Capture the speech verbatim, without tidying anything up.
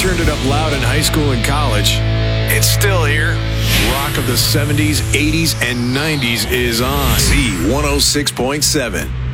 turned it up loud in high school and college. It's still here. Rock of the seventies, eighties, and nineties is on. Z one oh six point seven.